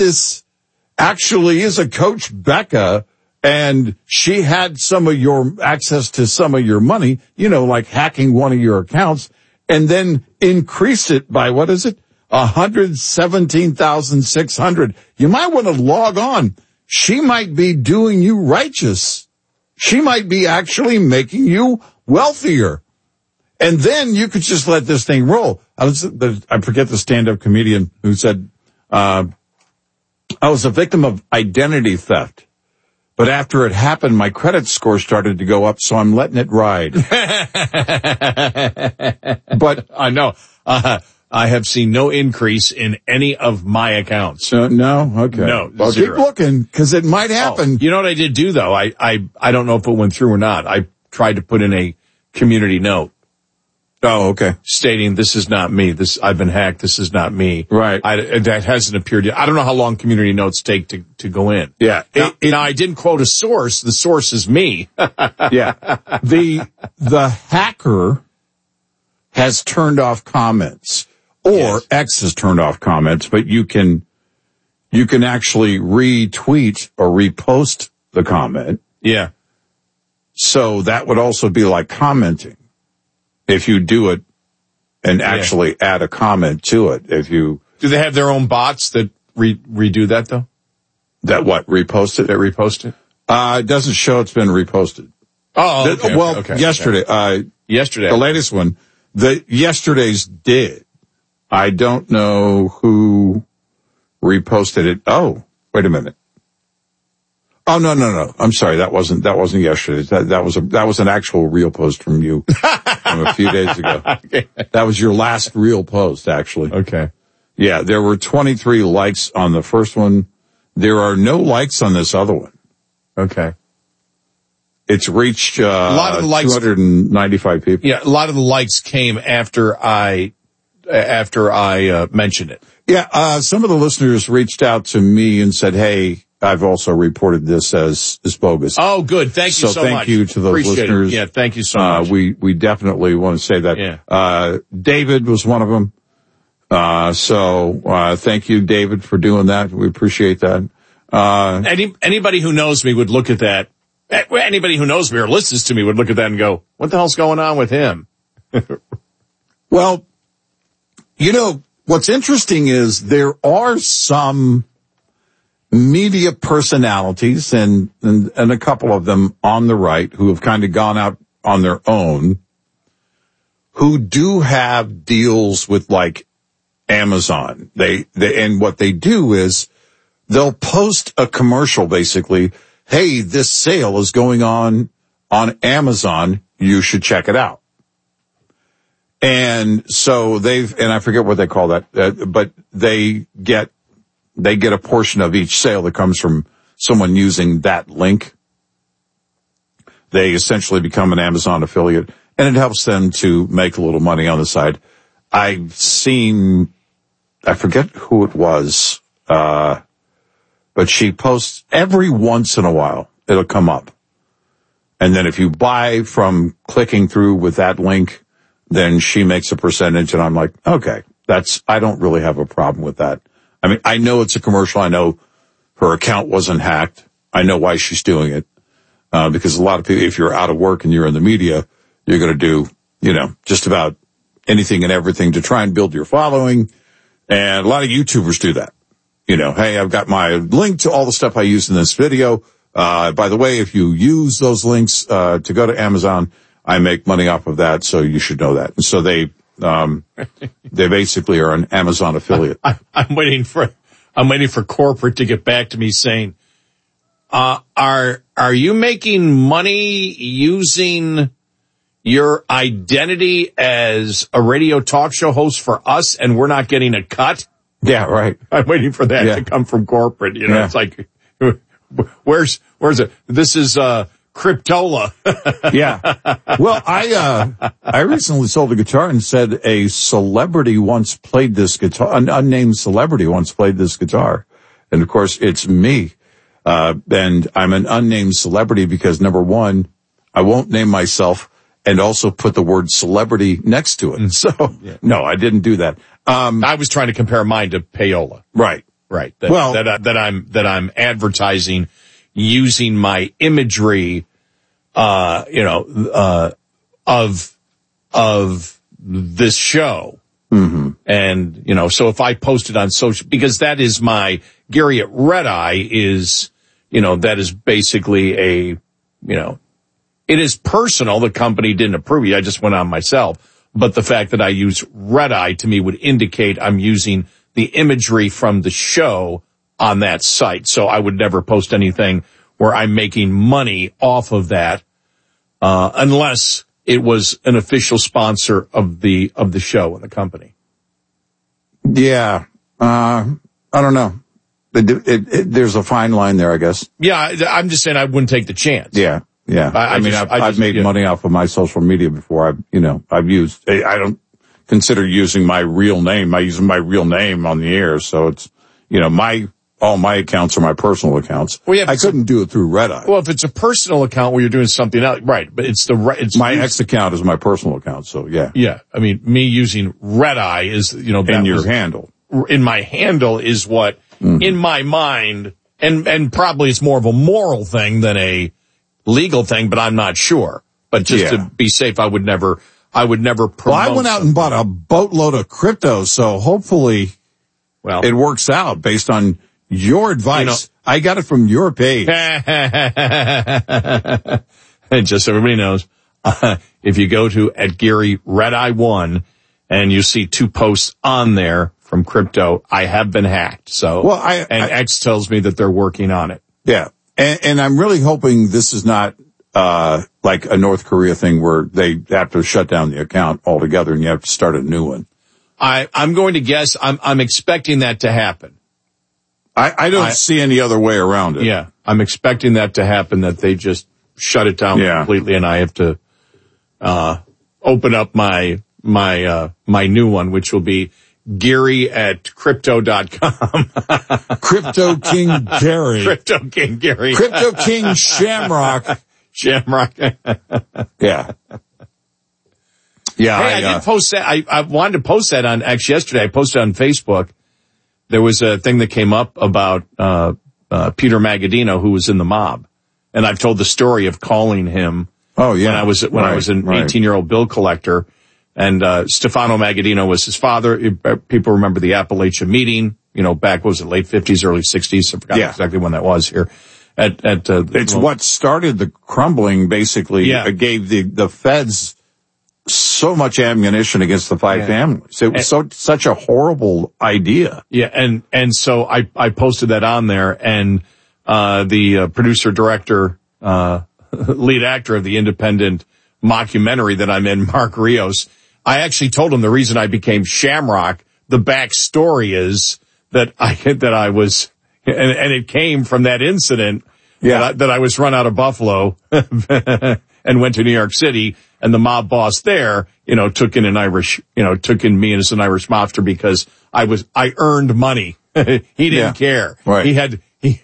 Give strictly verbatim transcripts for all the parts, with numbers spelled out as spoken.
this actually is a Coach Becca, and she had some of your access to some of your money, you know, like hacking one of your accounts, and then increased it by, what is it, one hundred seventeen thousand six hundred. You might want to log on. She might be doing you righteous. She might be actually making you wealthier. And then you could just let this thing roll. I was, I forget the stand-up comedian who said, uh, I was a victim of identity theft. But after it happened, my credit score started to go up, so I'm letting it ride. But I know, uh, I have seen no increase in any of my accounts. Uh, no? Okay. No, well, zero. keep looking, because it might happen. Oh, you know what I did do, though? I, I, I don't know if it went through or not. I tried to put in a community note. Oh, okay. Stating this is not me. This I've been hacked. This is not me. Right. I, that hasn't appeared yet. I don't know how long community notes take to, to go in. Yeah. Now, It, it, now I didn't quote a source. The source is me. yeah. The, the hacker has turned off comments, or Yes. X has turned off comments, but you can, you can actually retweet or repost the comment. Yeah. So that would also be like commenting. If you do it and actually yeah. add a comment to it, if you... Do they have their own bots that re- redo that, though? That what, repost it? That repost it? Uh, it doesn't show it's been reposted. Oh, okay, the, Well, okay, yesterday. okay. Uh, yesterday. The latest one. The yesterday's did. I don't know who reposted it. Oh, wait a minute. Oh, no, no, no. I'm sorry. That wasn't, that wasn't yesterday's. That, that was a, that was an actual real post from you from a few days ago. Okay. That was your last real post, actually. Okay. Yeah, there were twenty-three likes on the first one. There are no likes on this other one. Okay. It's reached, uh, a lot of the likes, two hundred ninety-five people. Yeah, a lot of the likes came after I, after I, uh, mentioned it. Yeah, uh, some of the listeners reached out to me and said, hey, I've also reported this as, as bogus. Oh, good. Thank you so, so thank much. you to those Appreciate listeners. It. Yeah, thank you so uh, much. We, we definitely want to say that. Yeah. Uh, David was one of them. Uh, so, uh, thank you, David, for doing that. We appreciate that. Uh, Any, anybody who knows me would look at that. Anybody who knows me or listens to me would look at that and go, what the hell's going on with him? Well, you know, what's interesting is there are some media personalities and, and, and a couple of them on the right who have kind of gone out on their own who do have deals with like Amazon. They, they, and what they do is they'll post a commercial basically. Hey, this sale is going on on Amazon. You should check it out. And so they've, and I forget what they call that, uh, but they get, they get a portion of each sale that comes from someone using that link. They essentially become an Amazon affiliate, and it helps them to make a little money on the side. I've seen, I forget who it was, uh, but she posts every once in a while, it'll come up. And then if you buy from clicking through with that link, then she makes a percentage, and I'm like, okay, that's, I don't really have a problem with that. I mean, I know it's a commercial. I know her account wasn't hacked. I know why she's doing it. Uh, because a lot of people, if you're out of work and you're in the media, you're going to do, you know, just about anything and everything to try and build your following. And a lot of YouTubers do that. You know, hey, I've got my link to all the stuff I used in this video. Uh, by the way, if you use those links, uh, to go to Amazon, I make money off of that. So you should know that. And so they, um, they basically are an Amazon affiliate. I, I'm waiting for, I'm waiting for corporate to get back to me saying, uh, are, are you making money using your identity as a radio talk show host for us and we're not getting a cut? Yeah, right. I'm waiting for that yeah. to come from corporate. You know, yeah. It's like, where's, where's it? This is, uh, Cryptola. Yeah. Well, I, uh, I recently sold a guitar and said a celebrity once played this guitar, an unnamed celebrity once played this guitar. And of course, it's me. Uh, and I'm an unnamed celebrity because number one, I won't name myself and also put the word celebrity next to it. So, yeah. No, I didn't do that. Um, I was trying to compare mine to payola. Right. right. That, Well, that, I, that I'm, that I'm advertising using my imagery, uh, you know, uh, of, of this show. Mm-hmm. And, you know, so if I post it on social, because that is my, Gary at Red Eye is, you know, that is basically a, you know, it is personal. The company didn't approve it. I just went on myself. But the fact that I use Red Eye to me would indicate I'm using the imagery from the show on that site. So I would never post anything where I'm making money off of that, uh, unless it was an official sponsor of the, of the show and the company. Yeah. Uh, I don't know. It, it, it, there's a fine line there, I guess. Yeah. I'm just saying I wouldn't take the chance. Yeah. Yeah. I, I, I mean, just, I've, I just, I've made yeah. money off of my social media before. I've, you know, I've used, I don't consider using my real name. I use my real name on the air. So it's, you know, my, all my accounts are my personal accounts. Well, yeah, I couldn't do it through Red Eye. Well, if it's a personal account where you're doing something else, right, but it's the, it's my ex account is my personal account. So yeah. Yeah. I mean, me using Red Eye is, you know, that in your was, handle. in my handle is what, mm-hmm. in my mind, and, and probably it's more of a moral thing than a legal thing, but I'm not sure. But just yeah. to be safe, I would never, I would never promote. Well, I went out something. and bought a boatload of crypto, so hopefully well, it works out based on your advice. You know, I got it from your page. And just so everybody knows, uh, if you go to at Gary Red Eye one and you see two posts on there from crypto, I have been hacked. So, well, I, and I, X tells me that they're working on it. Yeah. And, and I'm really hoping this is not, uh, like a North Korea thing where they have to shut down the account altogether and you have to start a new one. I, I'm going to guess I'm, I'm expecting that to happen. I, I don't I, see any other way around it. Yeah. I'm expecting that to happen, that they just shut it down yeah. completely and I have to, uh, open up my, my, uh, my new one, which will be Gary at crypto dot com. Crypto King Gary. Crypto King Gary. Crypto King Shamrock. Shamrock. Yeah. Yeah. Hey, I, I uh, did post that. I, I wanted to post that on, actually yesterday I posted on Facebook. There was a thing that came up about, uh, uh, Peter Magadino, who was in the mob. And I've told the story of calling him. Oh, yeah. When I was, when right, I was an right. eighteen year old bill collector. And, uh, Stefano Magadino was his father. People remember the Appalachia meeting, you know, back, what was it, late fifties, early sixties? I forgot yeah. exactly when that was here. At, at, uh, it's well, what started the crumbling, basically. Yeah. It gave the, the feds so much ammunition against the five yeah. families. It was and, so, such a horrible idea. Yeah. And, and so I, I posted that on there and, uh, the uh, producer, director, uh, lead actor of the independent mockumentary that I'm in, Mark Rios, I actually told him the reason I became Shamrock, the backstory is that I, that I was, and, and it came from that incident yeah. that, I, that I was run out of Buffalo and went to New York City, and the mob boss there, you know, took in an Irish, you know, took in me as an Irish mobster because I was, I earned money. He didn't yeah. care. Right. He had, he,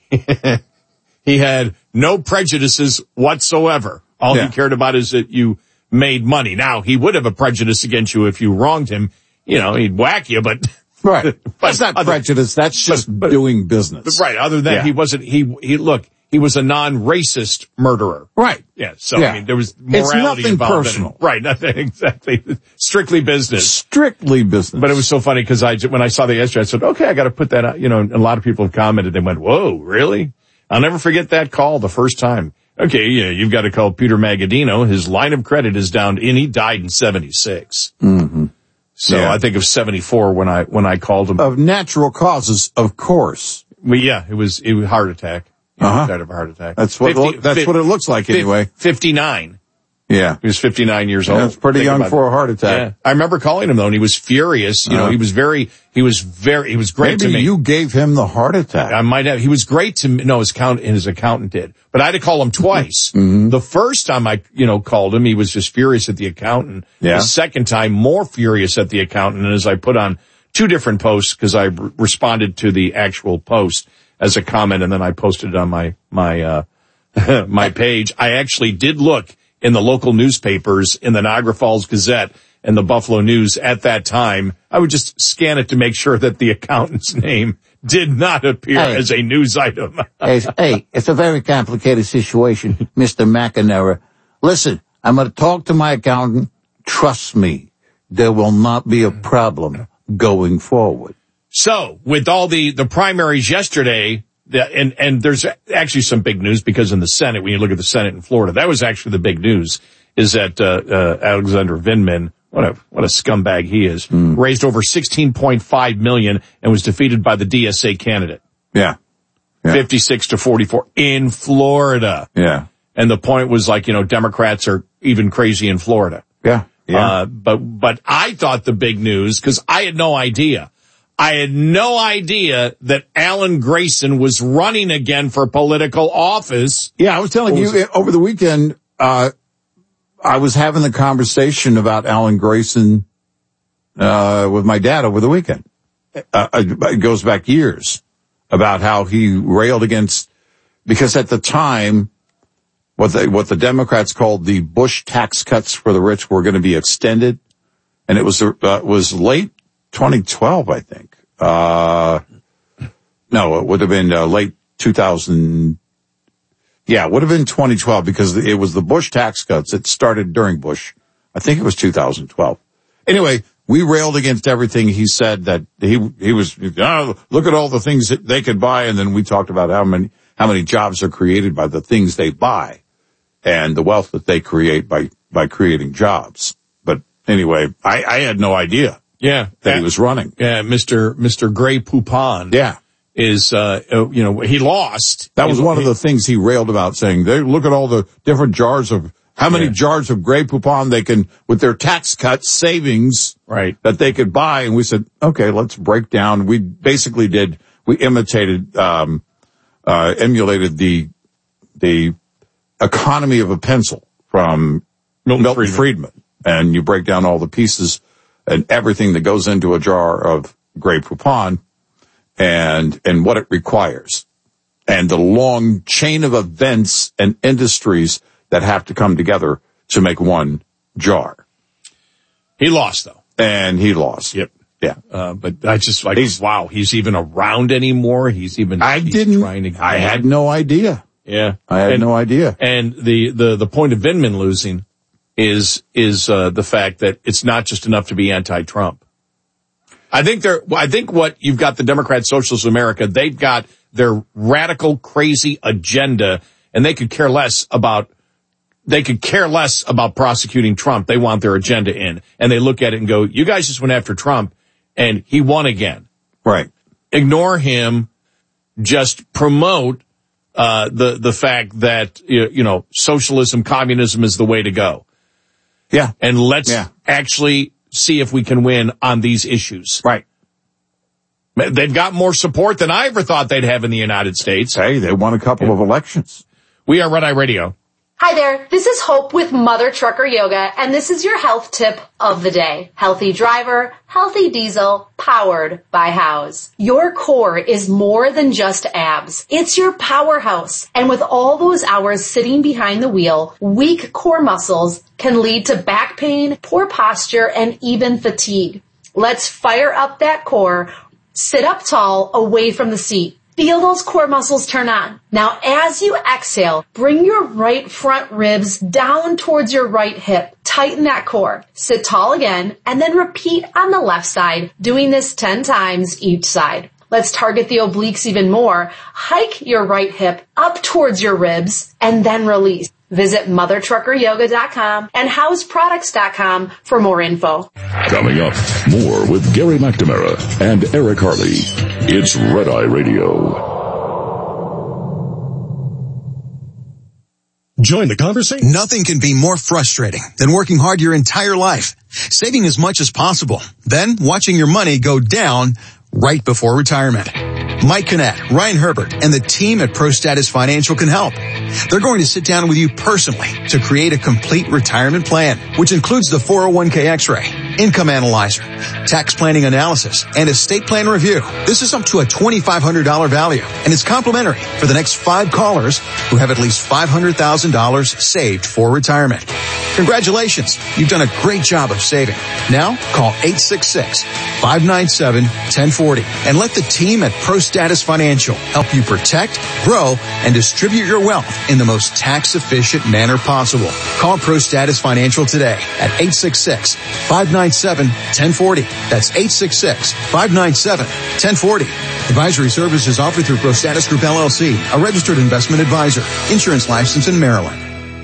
he had no prejudices whatsoever. All yeah. he cared about is that you made money. Now, he would have a prejudice against you if you wronged him. You know, he'd whack you, but... Right. But that's not other, prejudice. That's just but, but, doing business. But right. Other than that, yeah. he wasn't, he, he, look, he was a non-racist murderer. Right. Yeah. So, yeah. I mean, there was morality it's nothing involved. Personal. In, right. Nothing, exactly. Strictly business. Strictly business. But it was so funny because I, when I saw that yesterday, I said, okay, I got to put that out. You know, and a lot of people have commented. They went, whoa, really? I'll never forget that call the first time. Okay, yeah, you've got to call Peter Magadino. His line of credit is down, and he died in seventy-six. Mm-hmm. So yeah. I think of seventy-four when I when I called him. Of natural causes, of course. Well, yeah, it was it was heart attack. He uh-huh. died of a heart attack. That's what fifty, that's fi- what it looks like anyway. fifty-nine. Yeah. He was fifty-nine years yeah, old. That's pretty young for a heart attack. Yeah. I remember calling him though, and he was furious. You uh-huh. know, he was very, he was very, he was great Maybe to me. you gave him the heart attack. I might have. He was great to me. No, his account, his accountant did. But I had to call him twice. Mm-hmm. The first time I, you know, called him, he was just furious at the accountant. Yeah. The second time, more furious at the accountant. And as I put on two different posts, because I re- responded to the actual post as a comment, and then I posted it on my, my, uh, my page. I actually did look in the local newspapers, in the Niagara Falls Gazette and the Buffalo News at that time. I would just scan it to make sure that the accountant's name did not appear hey, as a news item. hey, hey, it's a very complicated situation, Mister McNamara. Listen, I'm going to talk to my accountant. Trust me, there will not be a problem going forward. So, with all the, the primaries yesterday, the, and, and there's actually some big news because in the Senate, when you look at the Senate in Florida, that was actually the big news, is that uh, uh Alexander Vindman, what a what a scumbag he is, mm. raised over sixteen point five million dollars and was defeated by the D S A candidate. Yeah. yeah. fifty-six to forty-four in Florida. Yeah. And the point was like, you know, Democrats are even crazy in Florida. Yeah. Yeah. Uh, but, but I thought the big news, cause I had no idea. I had no idea that Alan Grayson was running again for political office. Yeah. I was telling was you it? over the weekend, uh, I was having the conversation about Alan Grayson, uh, with my dad over the weekend. Uh, it goes back years about how he railed against, because at the time, what the, what the Democrats called the Bush tax cuts for the rich were going to be extended. And it was, uh, was late twenty twelve, I think. Uh, no, it would have been uh, late two thousand. Yeah, it would have been twenty twelve because it was the Bush tax cuts. It started during Bush. I think it was two thousand twelve. Anyway, we railed against everything he said that he, he was, oh, look at all the things that they could buy. And then we talked about how many, how many jobs are created by the things they buy and the wealth that they create by, by creating jobs. But anyway, I, I had no idea. Yeah. That, that he was running. Yeah. Mister Mister Grey Poupon. Yeah. Is, uh, you know, he lost. That was he, one of the things he railed about, saying, they look at all the different jars of, how many yeah. jars of Grey Poupon they can, with their tax cuts, savings, right, that they could buy. And we said, okay, let's break down. We basically did, we imitated, um, uh, emulated the, the economy of a pencil from Milton, Milton Friedman. Friedman. And you break down all the pieces and everything that goes into a jar of Grey Poupon and, and what it requires. And the long chain of events and industries that have to come together to make one jar. He lost, though. And he lost. Yep. Yeah. Uh, but I just like, he's, wow, he's even around anymore. He's even, I he's didn't, trying to I had no idea. Yeah. I had and, no idea. And the, the, the point of Vindman losing is, is, uh, the fact that it's not just enough to be anti-Trump. I think they're, I think what you've got the Democrat Socialists of America, they've got their radical, crazy agenda, and they could care less about They could care less about prosecuting Trump. They want their agenda in. And they look at it and go, you guys just went after Trump and he won again. Right. Ignore him. Just promote, uh, the, the fact that, you know, socialism, communism is the way to go. Yeah. And let's yeah. actually see if we can win on these issues. Right. They've got more support than I ever thought they'd have in the United States. Hey, they won a couple yeah. of elections. We are Red Eye Radio. Hi there, this is Hope with Mother Trucker Yoga, and this is your health tip of the day. Healthy driver, healthy diesel, powered by Howes. Your core is more than just abs. It's your powerhouse. And with all those hours sitting behind the wheel, weak core muscles can lead to back pain, poor posture, and even fatigue. Let's fire up that core. Sit up tall, away from the seat. Feel those core muscles turn on. Now, as you exhale, bring your right front ribs down towards your right hip. Tighten that core. Sit tall again, and then repeat on the left side, doing this ten times each side. Let's target the obliques even more. Hike your right hip up towards your ribs, and then release. Visit mother trucker yoga dot com and house products dot com for more info. Coming up, more with Gary McNamara and Eric Harley. It's Red Eye Radio. Join the conversation. Nothing can be more frustrating than working hard your entire life, saving as much as possible, then watching your money go down right before retirement. Mike Kinnett, Ryan Herbert, and the team at ProStatus Financial can help. They're going to sit down with you personally to create a complete retirement plan, which includes the four oh one k x-ray, income analyzer, tax planning analysis, and estate plan review. This is up to a twenty-five hundred dollars value, and it's complimentary for the next five callers who have at least five hundred thousand dollars saved for retirement. Congratulations, you've done a great job of saving. Now, call eight six six, five nine seven, one zero four zero and let the team at ProStatus Financial help you protect, grow, and distribute your wealth in the most tax-efficient manner possible. Call ProStatus Financial today at eight six six, five nine seven, one zero four zero. That's eight six six, five nine seven, one zero four zero. Advisory services offered through ProStatus Group L L C, a registered investment advisor. Insurance license in Maryland.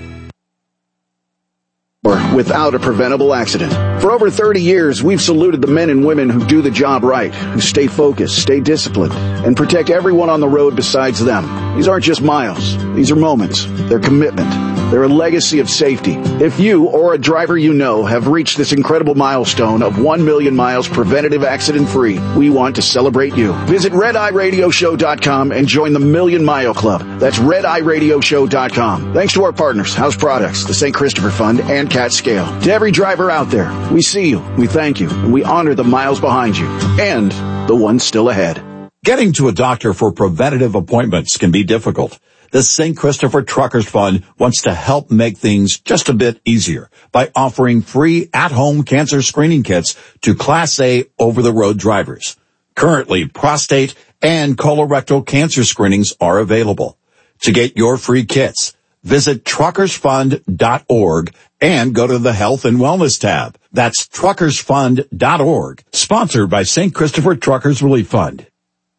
Without a preventable accident. For over thirty years, we've saluted the men and women who do the job right, who stay focused, stay disciplined, and protect everyone on the road besides them. These aren't just miles. These are moments. They're commitment. They're a legacy of safety. If you or a driver you know have reached this incredible milestone of one million miles preventative accident-free, we want to celebrate you. Visit red eye radio show dot com and join the Million Mile Club. That's red eye radio show dot com. Thanks to our partners, House Products, the Saint Christopher Fund, and Cat Scale. To every driver out there, we see you, we thank you, and we honor the miles behind you and the ones still ahead. Getting to a doctor for preventative appointments can be difficult. The Saint Christopher Truckers Fund wants to help make things just a bit easier by offering free at-home cancer screening kits to Class A over-the-road drivers. Currently, prostate and colorectal cancer screenings are available. To get your free kits, visit truckers fund dot org and go to the Health and Wellness tab. That's truckers fund dot org, sponsored by Saint Christopher Truckers Relief Fund.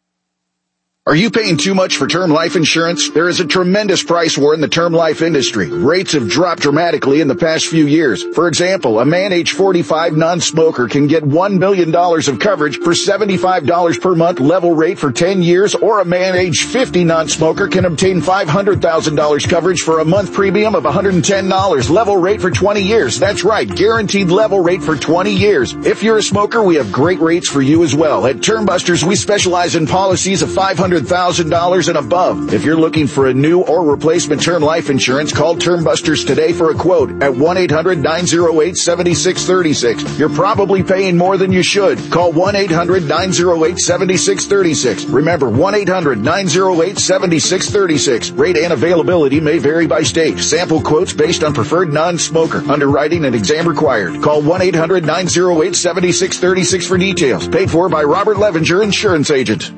Are you paying too much for term life insurance? There is a tremendous price war in the term life industry. Rates have dropped dramatically in the past few years. For example, a man age forty-five non-smoker can get one million dollars of coverage for seventy-five dollars per month level rate for ten years, or a man age fifty non-smoker can obtain five hundred thousand dollars coverage for a month premium of one hundred ten dollars level rate for twenty years. That's right, guaranteed level rate for twenty years. If you're a smoker, we have great rates for you as well. At Term Busters, we specialize in policies of five hundred thousand dollars and above. If you're looking for a new or replacement term life insurance, call Term Busters today for a quote at one eight hundred nine oh eight seven six three six. You're probably paying more than you should. Call one eight hundred nine oh eight seven six three six. Remember, one eight hundred nine oh eight seven six three six. Rate and availability may vary by state. Sample quotes based on preferred non-smoker. Underwriting and exam required. Call one eight hundred nine oh eight seven six three six for details. Paid for by Robert Levenger, insurance agent.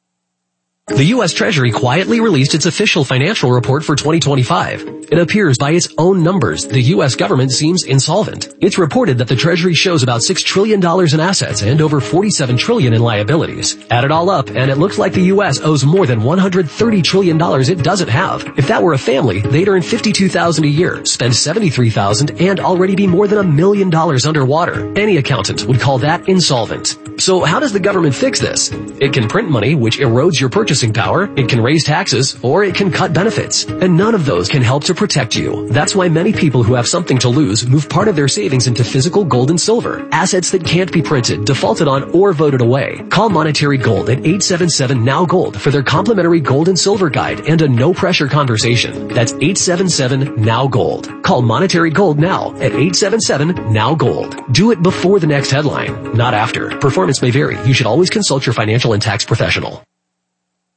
The U S Treasury quietly released its official financial report for twenty twenty-five. It appears by its own numbers, the U S government seems insolvent. It's reported that the Treasury shows about six trillion dollars in assets and over forty-seven trillion dollars in liabilities. Add it all up, and it looks like the U S owes more than one hundred thirty trillion dollars it doesn't have. If that were a family, they'd earn fifty-two thousand dollars a year, spend seventy-three thousand dollars, and already be more than a million dollars underwater. Any accountant would call that insolvent. So how does the government fix this? It can print money, which erodes your purchasing power, it can raise taxes, or it can cut benefits. And none of those can help to protect you. That's why many people who have something to lose move part of their savings into physical gold and silver, assets that can't be printed, defaulted on, or voted away. Call Monetary Gold at eight seven seven N O W Gold for their complimentary gold and silver guide and a no-pressure conversation. That's eight seven seven N O W Gold. Call Monetary Gold now at eight seven seven N O W Gold. Do it before the next headline, not after. Performance may vary. You should always consult your financial and tax professional.